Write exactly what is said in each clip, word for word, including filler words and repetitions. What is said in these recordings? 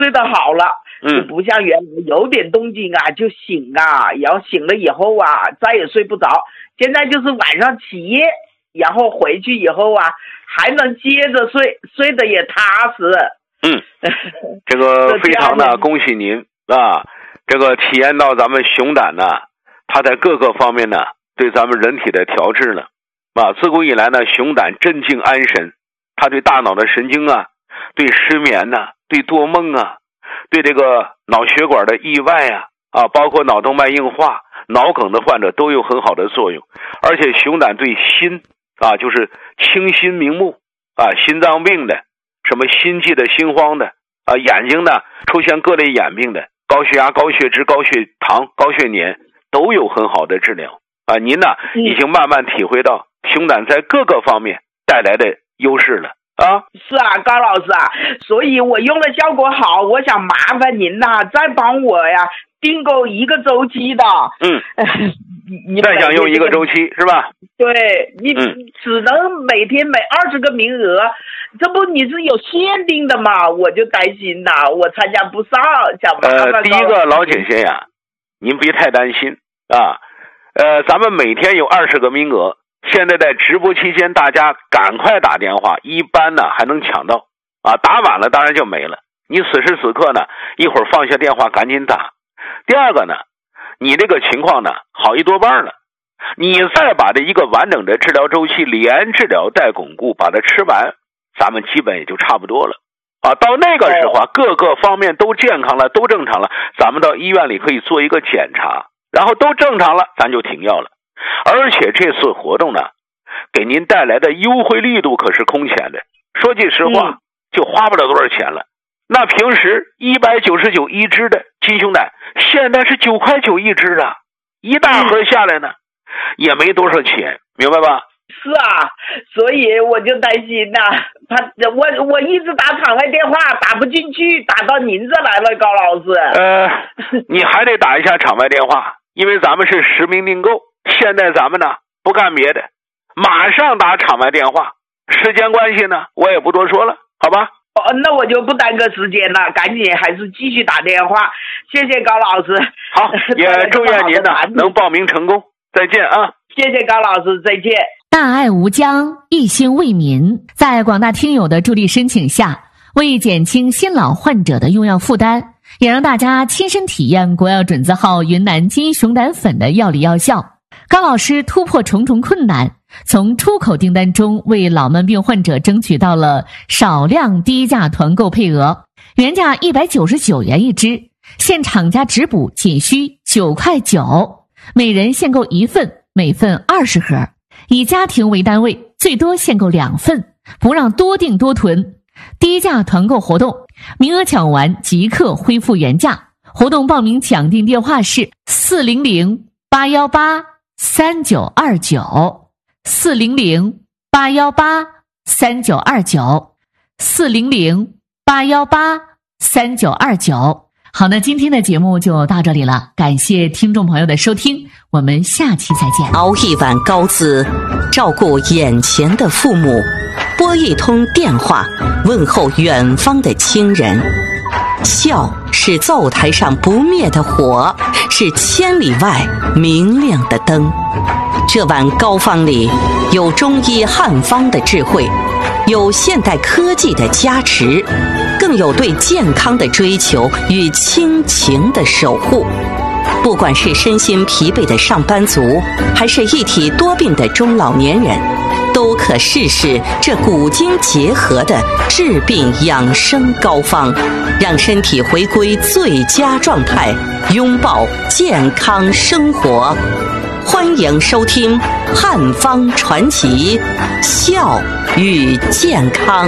睡得好了， 嗯， 就不像原来有点动静啊就醒啊，然后醒了以后啊再也睡不着。现在就是晚上起夜，然后回去以后啊还能接着睡，睡得也踏实。 嗯，这个非常的恭喜您啊！这个体验到咱们熊胆呢，它在各个方面呢对咱们人体的调治呢，啊，自古以来呢，熊胆镇静安神，它对大脑的神经啊，对失眠呐、啊，对多梦啊，对这个脑血管的意外啊，啊，包括脑动脉硬化、脑梗的患者都有很好的作用。而且熊胆对心啊，就是清心明目啊，心脏病的，什么心悸的、心慌的啊，眼睛呢出现各类眼病的，高血压、高血脂、高血糖、高血粘都有很好的治疗啊。您呢已经慢慢体会到熊胆在各个方面带来的优势了啊。 是啊，高老师啊，所以我用的效果好，我想麻烦您呐、啊，再帮我呀订购一个周期的。嗯， 你再想用一个周期是吧？ 对，你只能每天每二十个名额，这不你是有限定的嘛？我就担心呐，我参加不上，想麻烦。 呃，第一个老姐姐呀，您别太担心啊。呃，咱们每天有二十个名额，现在在直播期间，大家赶快打电话，一般呢还能抢到啊，打晚了当然就没了。你此时此刻呢，一会儿放下电话赶紧打。第二个呢，你这个情况呢好一多半了，你再把这一个完整的治疗周期连治疗带巩固把它吃完，咱们基本也就差不多了啊。到那个时候啊，各个方面都健康了，都正常了，咱们到医院里可以做一个检查，然后都正常了，咱就停药了。而且这次活动呢，给您带来的优惠力度可是空前的，说句实话，嗯、就花不了多少钱了。那平时一百九十九一支的金熊胆，现在是九块九一支啊，一大盒下来呢，嗯、也没多少钱，明白吧？ 是啊，所以我就担心呐、啊，他我我一直打场外电话打不进去，打到您这来了，高老师。 呃，你还得打一下场外电话，因为咱们是实名订购，现在咱们呢不干别的，马上打场外电话。时间关系呢，我也不多说了，好吧？ 哦，那我就不耽搁时间了，赶紧还是继续打电话。谢谢高老师。 好，也祝愿您呢能报名成功。再见啊！ 谢谢高老师，再见。 大爱无疆，一心为民，在广大听友的助力申请下，为减轻新老患者的用药负担，也让大家亲身体验国药准字号云南金熊胆粉的药理药效。高老师突破重重困难，从出口订单中为老慢病患者争取到了少量低价团购配额，原价一百九十九元一支，现厂家直补仅需九块九，每人限购一份，每份二十盒，以家庭为单位，最多限购两份，不让多订多囤。低价团购活动，名额抢完即刻恢复原价。活动报名抢订电话是四零零八一八三九二九，四零零八一八三九二九，四零零八一八三九二九。好，那今天的节目就到这里了，感谢听众朋友的收听，我们下期再见。 熬一碗高滋，照顾眼前的父母，拨一通电话，问候远方的亲人。笑是灶台上不灭的火，是千里外明亮的灯。这碗膏方里有中医汉方的智慧，有现代科技的加持，更有对健康的追求与亲情的守护。不管是身心疲惫的上班族，还是一体多病的中老年人，都可试试这古今结合的治病养生膏方，让身体回归最佳状态，拥抱健康生活。欢迎收听《汉方传奇》，笑与健康。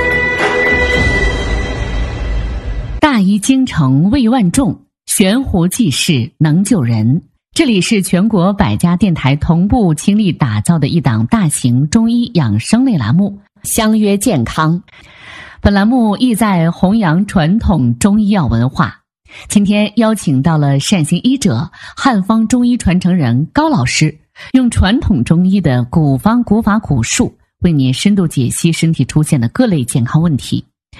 大医精诚为万众，悬壶济世能救人。这里是全国百家电台同步倾力打造的一档大型中医养生类栏目，相约健康。本栏目意在弘扬传统中医药文化。今天邀请到了善行医者、汉方中医传承人高老师，用传统中医的古方古法古术，为您深度解析身体出现的各类健康问题。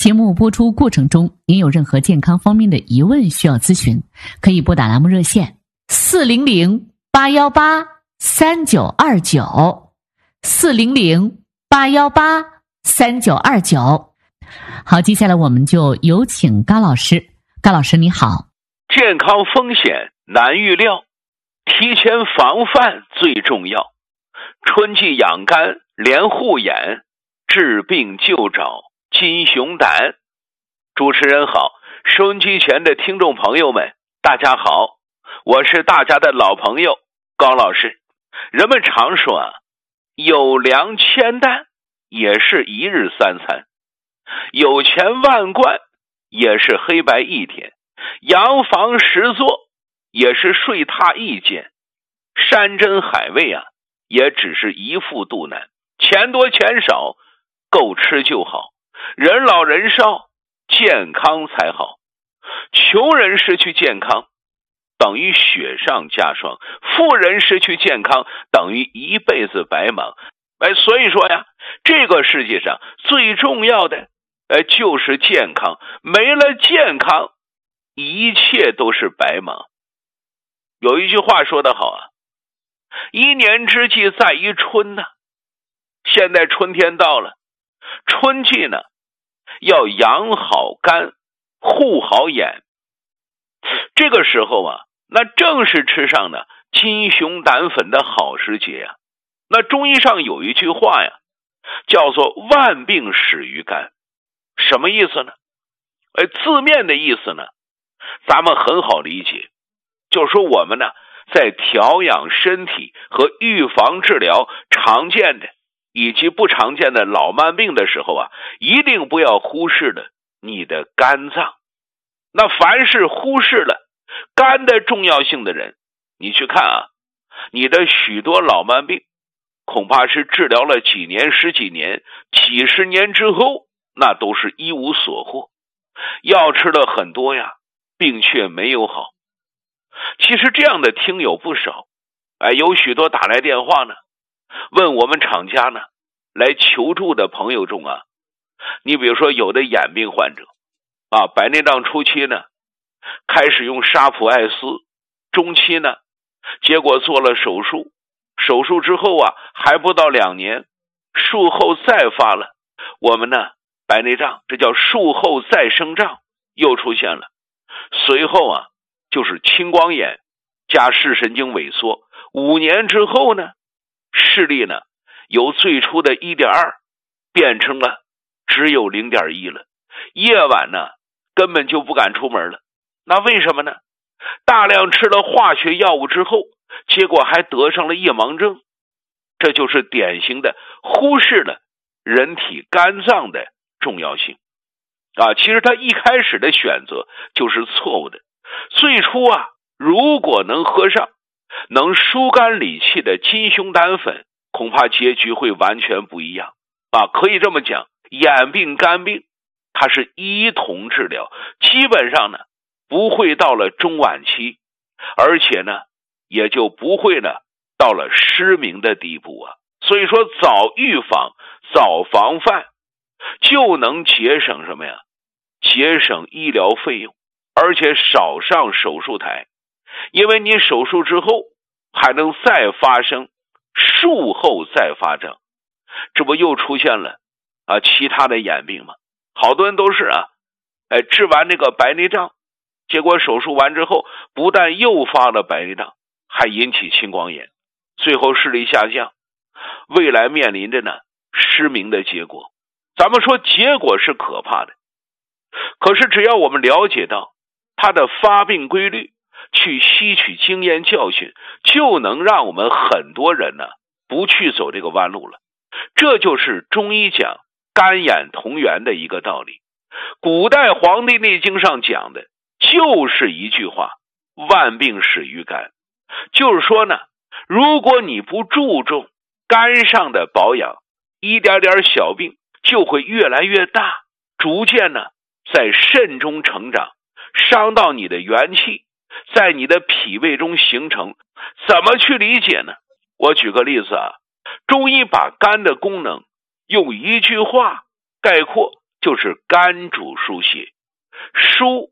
节目播出过程中，您有任何健康方面的疑问需要咨询，可以拨打栏目热线四零零八幺八三九二九四零零八幺八三九二九。好，接下来我们就有请高老师。高老师你好。 健康风险难预料，提前防范最重要。春季养肝连护眼，治病就找金熊胆。主持人好，收音机前的听众朋友们大家好，我是大家的老朋友高老师。人们常说啊，有粮千担也是一日三餐，有钱万贯也是黑白一天，洋房十座也是睡榻一间，山珍海味啊也只是一副肚腩，钱多钱少够吃就好，人老人少健康才好。穷人失去健康等于雪上加霜，富人失去健康等于一辈子白忙。哎，所以说呀，这个世界上最重要的呃就是健康，没了健康一切都是白忙。有一句话说得好啊，一年之计在于春呢。现在春天到了，春季呢要养好肝，护好眼。这个时候啊，那正是吃上呢金熊胆粉的好时节呀。那中医上有一句话呀，叫做万病始于肝。什么意思呢？哎，字面的意思呢，咱们很好理解，就是说我们呢在调养身体和预防治疗常见的以及不常见的老慢病的时候啊，一定不要忽视了你的肝脏。那凡是忽视了肝的重要性的人，你去看啊，你的许多老慢病恐怕是治疗了几年十几年几十年之后，那都是一无所获，药吃了很多呀，病却没有好。其实这样的听友不少，哎，有许多打来电话呢，问我们厂家呢来求助的朋友中啊，你比如说有的眼病患者啊，白内障初期呢开始用沙普艾斯，中期呢结果做了手术，手术之后啊还不到两年，术后再发了我们呢白内障，这叫术后再生障又出现了，随后啊就是青光眼加视神经萎缩，五年之后呢视力呢由最初的 一点二 变成了只有 零点一 了，夜晚呢根本就不敢出门了。那为什么呢？大量吃了化学药物之后，结果还得上了夜盲症。这就是典型的忽视了人体肝脏的重要性啊！其实他一开始的选择就是错误的。最初啊，如果能喝上能疏肝理气的金熊胆粉，恐怕结局会完全不一样啊！可以这么讲，眼病肝病它是一同治疗，基本上呢不会到了中晚期，而且呢也就不会呢到了失明的地步啊。所以说早预防早防范就能节省什么呀？节省医疗费用，而且少上手术台，因为你手术之后还能再发生术后再发症，这不又出现了啊其他的眼病吗？好多人都是啊，哎，治完这个白内障，结果手术完之后不但诱发了白内障，还引起青光眼，最后视力下降，未来面临着呢失明的结果。咱们说结果是可怕的，可是只要我们了解到它的发病规律，去吸取经验教训，就能让我们很多人呢不去走这个弯路了。这就是中医讲肝眼同源的一个道理。古代《黄帝内经》上讲的就是一句话，万病始于肝。就是说呢，如果你不注重肝上的保养，一点点小病就会越来越大，逐渐呢在肾中成长，伤到你的元气，在你的脾胃中形成。怎么去理解呢？我举个例子啊，中医把肝的功能用一句话概括， 就是肝主疏血，疏